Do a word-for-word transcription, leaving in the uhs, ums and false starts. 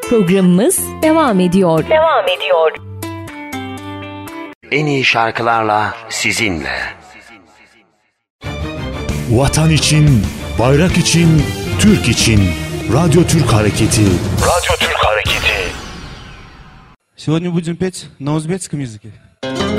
Programımız devam ediyor. Devam ediyor. En iyi şarkılarla sizinle. Vatan için, bayrak için, Türk için. Radyo Türk Hareketi. Radyo Türk Hareketi. Сегодня будем петь на узбекском языке.